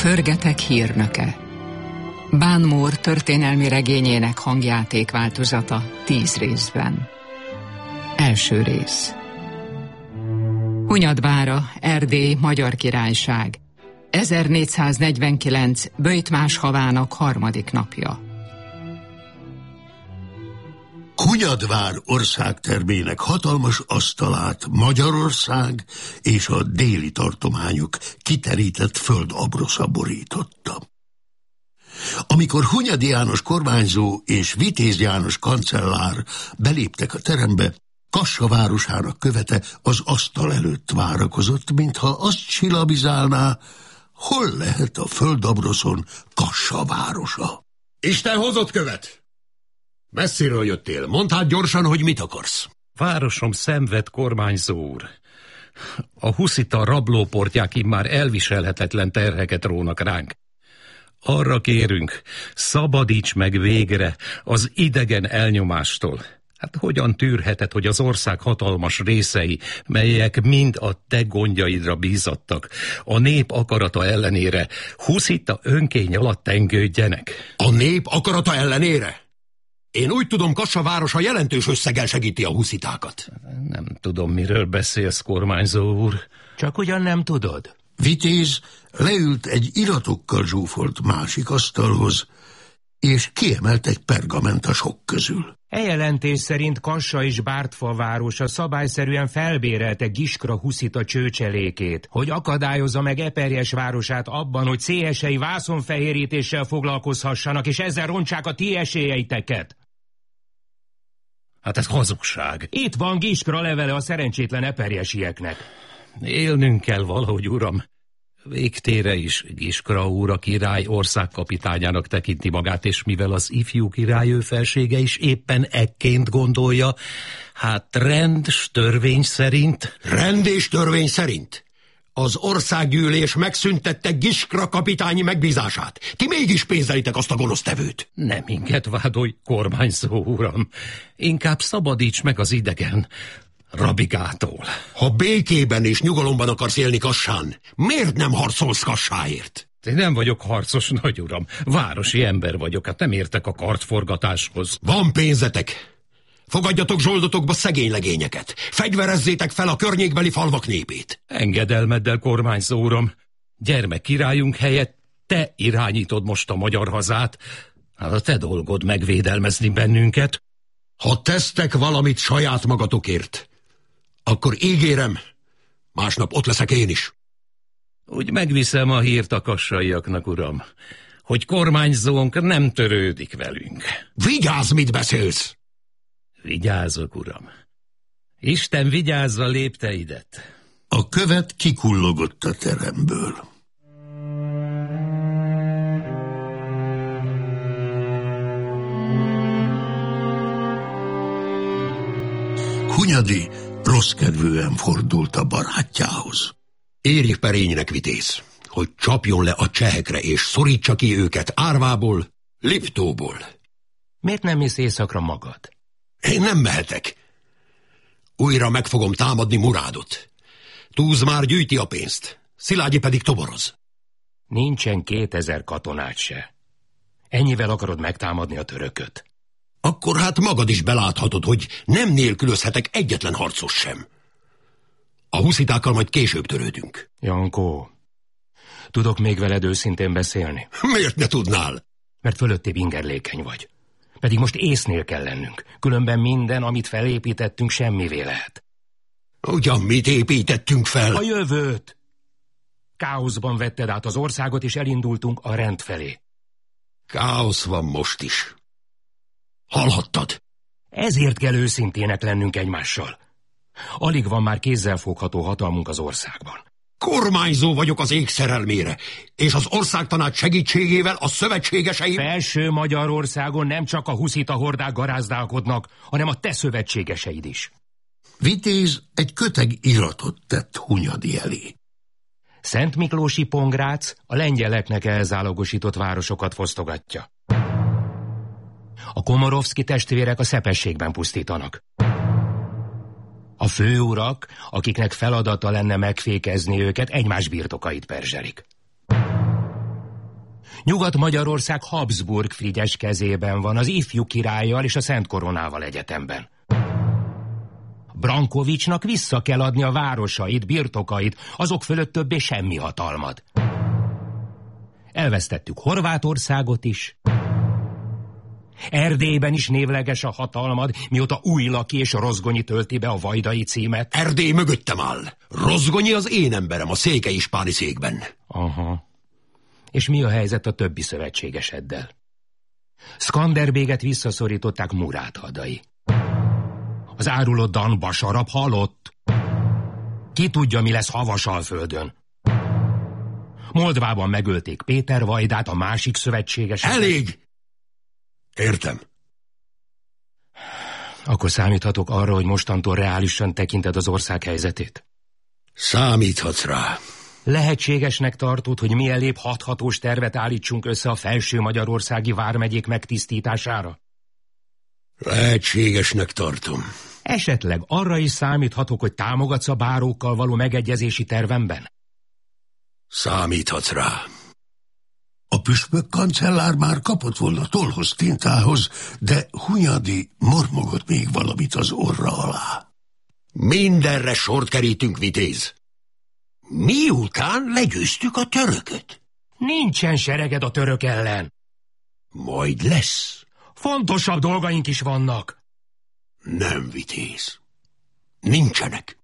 Förgetek hírnöke. Bán Mór történelmi regényének hangjáték változata 10 részben. Első rész. Hunyadvára, Erdély, Magyar Királyság. 1449. Böjtmás havának 3. napja. Hunyadvár országtermének hatalmas asztalát Magyarország és a déli tartományok kiterített földabrosza borította. Amikor Hunyadi János kormányzó és Vitéz János kancellár beléptek a terembe, Kassa városának követe az asztal előtt várakozott, mintha azt silabizálná, hol lehet a földabroszon Kassa városa. Isten hozott követ! Messziről jöttél, mondd hát gyorsan, hogy mit akarsz. Városom szenved, kormányzó úr. A huszita rablóportják immár elviselhetetlen terheket rónak ránk. Arra kérünk, szabadíts meg végre az idegen elnyomástól. Hát hogyan tűrheted, hogy az ország hatalmas részei, melyek mind a te gondjaidra bízattak, a nép akarata ellenére huszita önkény alatt engődjenek? A nép akarata ellenére? Én úgy tudom, Kassa városa jelentős összeggel segíti a huszitákat. Nem tudom, miről beszélsz, kormányzó úr. Csak ugyan nem tudod. Vitéz leült egy iratokkal zsúfolt másik asztalhoz, és kiemelt egy pergament a sok közül. Jelentés szerint Kassa és Bártfa városa szabályszerűen felbérelte Giskra huszita csőcselékét, hogy akadályozza meg Eperjes városát abban, hogy széhesei vászonfehérítéssel foglalkozhassanak, és ezzel rontsák a ti esélyeiteket. Hát ez hazugság. Itt van Giskra levele a szerencsétlen eperjesieknek. Élnünk kell valahogy, uram. Végtére is Giskra úr a király országkapitányának tekinti magát, és mivel az ifjú király ő felsége is éppen ekként gondolja, hát rend s törvény szerint... Rend és törvény szerint? Az országgyűlés megszüntette Giskra kapitányi megbízását. Ti mégis pénzelitek azt a gonosztevőt. Nem minket vádolj, kormányzó uram. Inkább szabadíts meg az idegen rabigától. Ha békében és nyugalomban akarsz élni Kassán, miért nem harcolsz Kassáért? Én nem vagyok harcos, nagyuram. Városi ember vagyok, hát nem értek a kartforgatáshoz. Van pénzetek. Fogadjatok zsoldotokba szegény legényeket. Fegyverezzétek fel a környékbeli falvak népét. Engedelmeddel, kormányzó uram. Gyermek királyunk helyett te irányítod most a magyar hazát. Hát a te dolgod megvédelmezni bennünket. Ha tesztek valamit saját magatokért, akkor ígérem, másnap ott leszek én is. Úgy megviszem a hírt a kassaiaknak, uram, hogy kormányzónk nem törődik velünk. Vigyázz, mit beszélsz! Vigyázok, uram. Isten vigyázza lépteidet. A követ kikullogott a teremből. Hunyadi rosszkedvűen fordult a barátjához. Írj Perénynek, Vitéz, hogy csapjon le a csehekre, és szorítsa ki őket Árvából, Liptóból. Miért nem mész északra magad? Én nem mehetek. Újra meg fogom támadni Murádot. Túz már gyűjti a pénzt, Szilágyi pedig toboroz. Nincsen 2000 katonát se. Ennyivel akarod megtámadni a törököt? Akkor hát magad is beláthatod, hogy nem nélkülözhetek egyetlen harcos sem. A huszitákkal majd később törődünk. Jankó, tudok még veled őszintén beszélni? Miért ne tudnál? Mert fölöttébb ingerlékeny vagy. Pedig most észnél kell lennünk. Különben minden, amit felépítettünk, semmivé lehet. Ugyan mit építettünk fel? A jövőt! Káoszban vetted át az országot, és elindultunk a rend felé. Káosz van most is. Hallhattad? Ezért kell őszintének lennünk egymással. Alig van már kézzelfogható hatalmunk az országban. Kormányzó vagyok az ég szerelmére, és az országtanács segítségével a szövetségeseim... Felső Magyarországon nem csak a huszita hordák garázdálkodnak, hanem a te szövetségeseid is. Vitéz egy köteg iratot tett Hunyadi elé. Szent Miklósi Pongrác a lengyeleknek elzálogosított városokat fosztogatja. A Komorovszki testvérek a szepességben pusztítanak. A főurak, akiknek feladata lenne megfékezni őket, egymás birtokait perzselik. Nyugat-Magyarország Habsburg Frigyes kezében van, az ifjú királlyal és a Szent Koronával egyetemben. Brankovicsnak vissza kell adni a városait, birtokait, azok fölött többé semmi hatalmad. Elvesztettük Horvátországot is. Erdélyben is névleges a hatalmad, mióta Újlaki és Rozgonyi tölti be a vajdai címet. Erdély mögöttem áll. Rozgonyi az én emberem a székeispáni székben. Aha. És mi a helyzet a többi szövetségeseddel? Skanderbéget visszaszorították Murád hadai. Az áruló Dan Basarab halott. Ki tudja, mi lesz Havasalföldön? Moldvában megölték Péter Vajdát, a másik szövetségeset. Elég! Értem. Akkor számíthatok arra, hogy mostantól reálisan tekinted az ország helyzetét? Számíthatsz rá. Lehetségesnek tartod, hogy mielőbb hathatós tervet állítsunk össze a felső magyarországi vármegyék megtisztítására? Lehetségesnek tartom. Esetleg arra is számíthatok, hogy támogatsz a bárókkal való megegyezési tervemben? Számíthatsz rá. A püspök kancellár már kapott volna tollhoz tintához, de Hunyadi mormogott még valamit az orra alá. Mindenre sort kerítünk, vitéz. Miután legyőztük a törököt. Nincsen sereged a török ellen. Majd lesz. Fontosabb dolgaink is vannak. Nem, vitéz. Nincsenek.